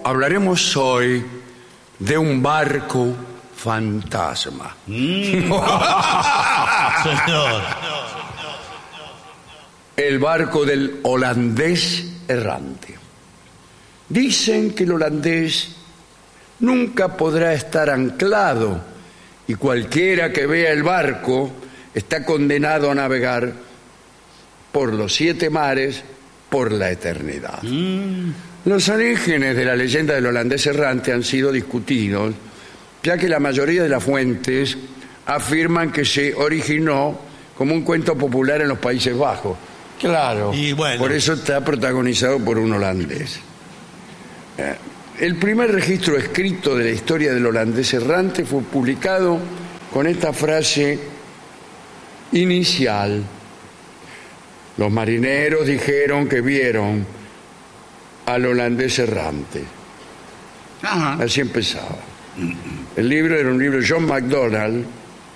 hablaremos hoy de un barco fantasma. Señor. El barco del holandés errante. Dicen que el holandés nunca podrá estar anclado y cualquiera que vea el barco está condenado a navegar por los 7 mares por la eternidad. Los orígenes de la leyenda del holandés errante han sido discutidos, ya que la mayoría de las fuentes afirman que se originó como un cuento popular en los Países Bajos. Claro, Y bueno. por eso está protagonizado por un holandés. El primer registro escrito de la historia del holandés errante fue publicado con esta frase inicial. Los marineros dijeron que vieron al holandés errante. Ajá. Así empezaba. El libro era un libro de John MacDonald.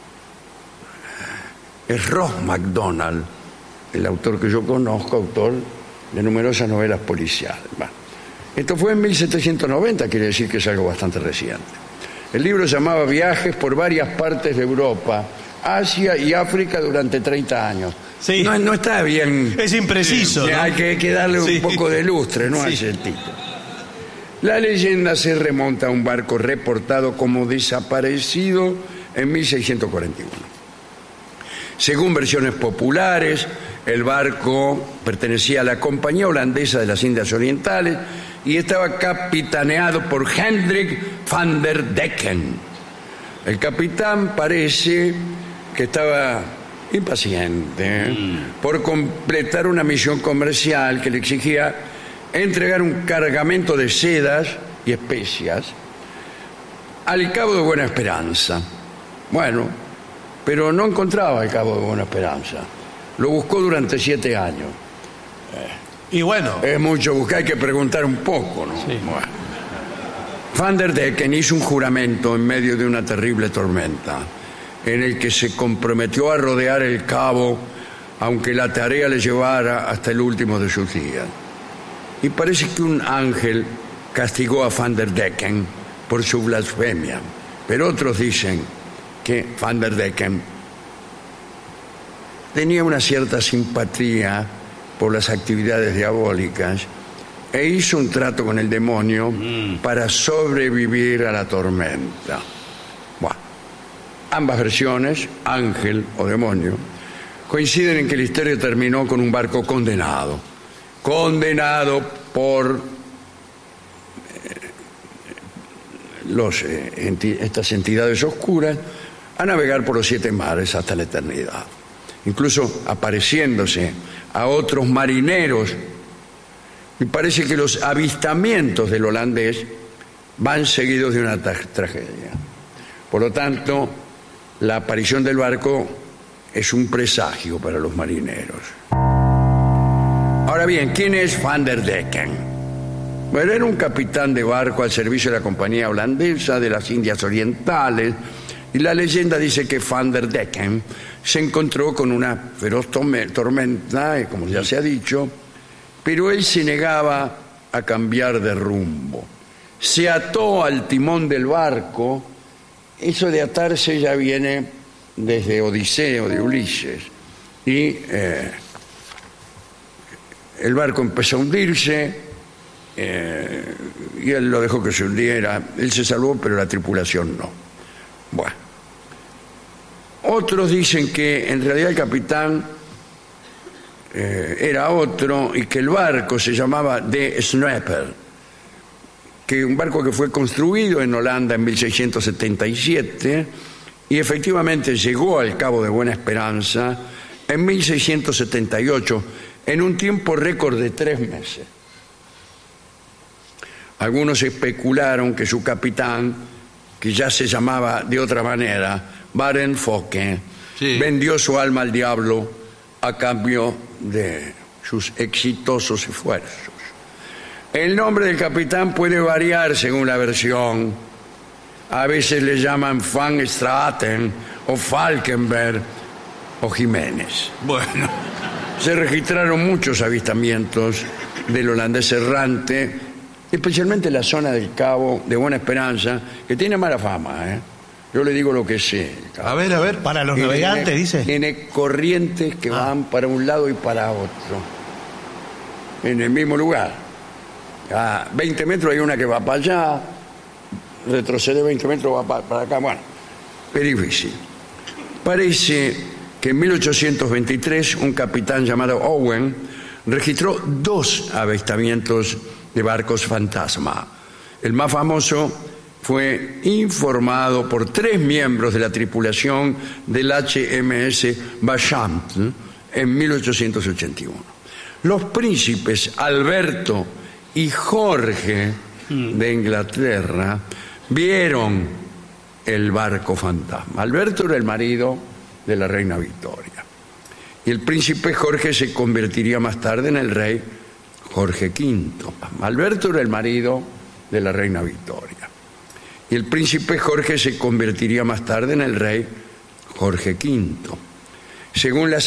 Es Ross MacDonald, el autor que yo conozco, autor de numerosas novelas policiales. Bueno, esto fue en 1790, quiere decir que es algo bastante reciente. El libro se llamaba Viajes por varias partes de Europa, Asia y África durante 30 años. Sí. No está bien. Es impreciso, ¿no? Hay que darle Sí. un poco de lustre, ¿no? Sí. A ese título. La leyenda se remonta a un barco reportado como desaparecido en 1641. Según versiones populares, el barco pertenecía a la Compañía Holandesa de las Indias Orientales y estaba capitaneado por Hendrik van der Decken. El capitán parece que estaba impaciente por completar una misión comercial que le exigía entregar un cargamento de sedas y especias al Cabo de Buena Esperanza. Bueno, pero no encontraba el Cabo de Buena Esperanza. Lo buscó durante 7 años. Y bueno. Es mucho buscar, hay que preguntar un poco, ¿no? Sí. Bueno. Van der Decken hizo un juramento en medio de una terrible tormenta, en el que se comprometió a rodear el cabo, aunque la tarea le llevara hasta el último de sus días. Y parece que un ángel castigó a Van der Decken por su blasfemia, pero otros dicen que Van der Decken tenía una cierta simpatía por las actividades diabólicas e hizo un trato con el demonio para sobrevivir a la tormenta. Bueno, ambas versiones, ángel o demonio, coinciden en que la historia terminó con un barco condenado por estas entidades oscuras a navegar por los 7 mares hasta la eternidad, incluso apareciéndose a otros marineros. Y parece que los avistamientos del holandés van seguidos de una tragedia. Por lo tanto, la aparición del barco es un presagio para los marineros. Ahora bien, ¿quién es Van der Decken? Bueno, era un capitán de barco al servicio de la Compañía Holandesa de las Indias Orientales, y la leyenda dice que Van der Decken se encontró con una feroz tormenta, como ya se ha dicho, pero él se negaba a cambiar de rumbo. Se ató al timón del barco. Eso de atarse ya viene desde Odiseo, de Ulises, y el barco empezó a hundirse y él lo dejó que se hundiera. Él se salvó, pero la tripulación no. Bueno, otros dicen que en realidad el capitán era otro y que el barco se llamaba De Snapper, que un barco que fue construido en Holanda en 1677 y efectivamente llegó al Cabo de Buena Esperanza en 1678 en un tiempo récord de 3 meses. Algunos especularon que su capitán, que ya se llamaba de otra manera, Baren Fokke, vendió su alma al diablo a cambio de sus exitosos esfuerzos. El nombre del capitán puede variar según la versión. A veces le llaman Van Straten o Falkenberg o Jiménez. Bueno. Se registraron muchos avistamientos del holandés errante especialmente la zona del Cabo de Buena Esperanza, que tiene mala fama, ¿eh? Yo le digo lo que sé. A ver. Para los navegantes, dice. Tiene corrientes que van para un lado y para otro, en el mismo lugar. A 20 metros hay una que va para allá, retrocede 20 metros, va para acá. Bueno, es difícil. Parece que en 1823 un capitán llamado Owen registró 2 avistamientos de barcos fantasma. El más famoso fue informado por 3 miembros de la tripulación del HMS Bashant en 1881. Los príncipes Alberto y Jorge de Inglaterra vieron el barco fantasma. Alberto era el marido de la reina Victoria. Y el príncipe Jorge se convertiría más tarde en el rey Jorge V. Alberto era el marido de la reina Victoria. Y el príncipe Jorge se convertiría más tarde en el rey Jorge V. Según las